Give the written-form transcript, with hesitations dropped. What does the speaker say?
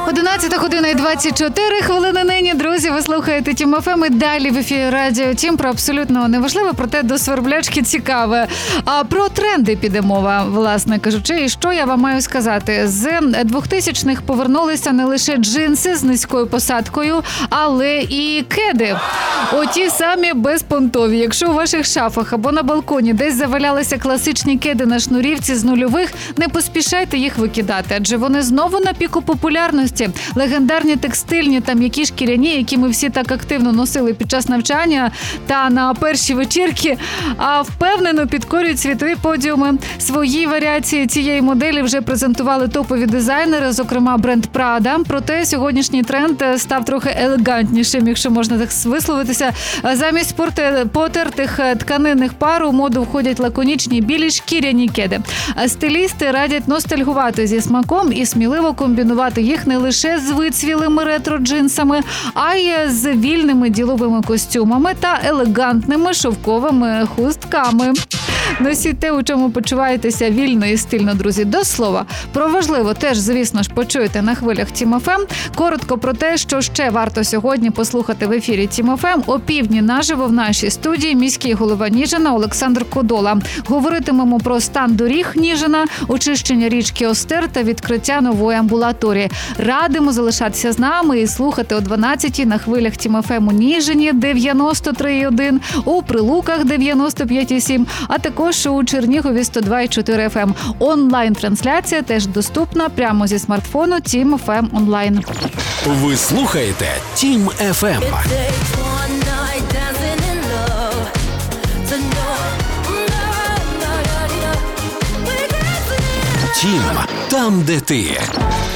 11 година і 24 хвилини нині. Друзі, ви слухаєте Тім ФМ і далі в ефірі Радіо Тім про абсолютно неважливе, проте до сверблячки цікаве. А про тренди піде мова, власне кажучи. І що я вам маю сказати? З 2000-х повернулися не лише джинси з низькою посадкою, але і кеди. Оті самі безпонтові. Якщо у ваших шафах або на балконі десь завалялися класичні кеди на шнурівці з нульових, не поспішайте їх викидати, адже вони знову на піку популярності. Легендарні текстильні та м'які шкіряні, які ми всі так активно носили під час навчання та на перші вечірки, а впевнено підкорюють світові подіуми. Свої варіації цієї моделі вже презентували топові дизайнери, зокрема бренд Prada. Проте сьогоднішній тренд став трохи елегантнішим, якщо можна так висловитися. Замість потертих тканинних пар у моду входять лаконічні білі шкіряні кеди. Стилісти радять ностальгувати зі смаком і сміливо комбінувати їх не лише з вицвілими ретро-джинсами, а й з вільними діловими костюмами та елегантними шовковими хустками. Носіть те, у чому почуваєтеся вільно і стильно, друзі. До слова, про важливо теж, звісно ж, почуєте на хвилях Тім ФМ. Коротко про те, що ще варто сьогодні послухати в ефірі Тім ФМ. О півдні наживо в нашій студії міський голова Ніжина Олександр Кодола. Говоритимемо про стан доріг Ніжина, очищення річки Остер та відкриття нової амбулаторії. Радимо залишатися з нами і слухати о 12-й на хвилях Тім ФМ у Ніжині 93,1, у Прилуках 95,7, а також у Чернігові 102,4 FM. Онлайн-трансляція теж доступна прямо зі смартфону Тім ФМ онлайн. Ви слухаєте Тім ФМ. Тім, там, де ти.